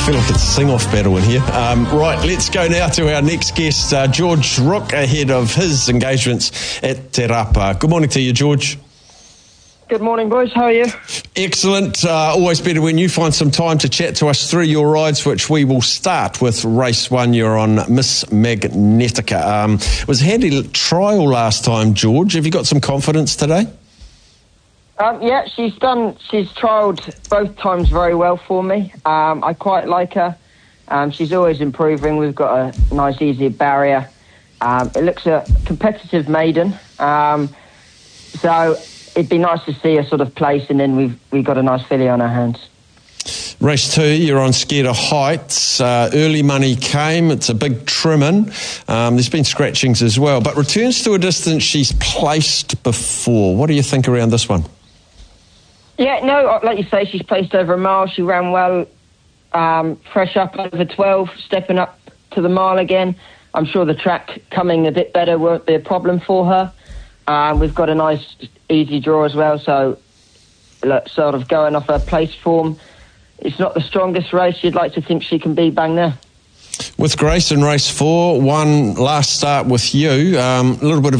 feel like it's a sing-off battle in here. Right, let's go now to our next guest, George Rook, ahead of his engagements at Te Rapa. Good morning to you, George. Good morning, boys. How are you? Excellent. Always better when you find some time to chat to us through your rides, which we will start with race 1. You're on Miss Magnetica. It was a handy trial last time, George. Have you got some confidence today? Yeah, she's trialled both times very well for me. I quite like her. She's always improving. We've got a nice, easy barrier. It looks a competitive maiden. So it'd be nice to see her sort of place, and then we've got a nice filly on our hands. Race 2, you're on Scared of Heights. Early money came. It's a big trim-in. There's been scratchings as well, but returns to a distance she's placed before. What do you think around this one? Yeah, no, like you say, she's placed over a mile. She ran well, fresh up over 12, stepping up to the mile again. I'm sure the track coming a bit better won't be a problem for her. We've got a nice, easy draw as well, so sort of going off her place form, it's not the strongest race. You'd like to think she can be bang there. With Grace in race 4, one last start with you, a little bit of